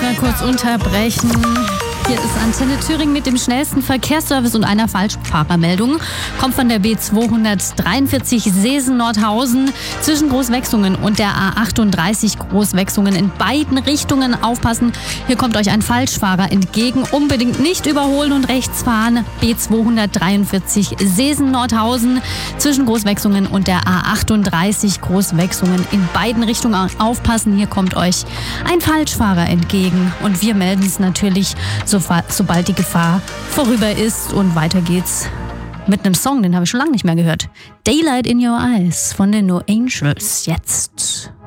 mal kurz unterbrechen. Hier ist Antenne Thüringen mit dem schnellsten Verkehrsservice und einer Falschfahrermeldung. Kommt von der B243 Seesen-Nordhausen zwischen Großwechsungen und der A38 Großwechsungen in beiden Richtungen. Aufpassen, hier kommt euch ein Falschfahrer entgegen. Unbedingt nicht überholen und rechts fahren. B243 Seesen-Nordhausen zwischen Großwechsungen und der A38 Großwechsungen in beiden Richtungen. Aufpassen, hier kommt euch ein Falschfahrer entgegen. Und wir melden es natürlich sobald die Gefahr vorüber ist. Und weiter geht's mit einem Song, den habe ich schon lange nicht mehr gehört. Daylight in Your Eyes von den No Angels. Jetzt.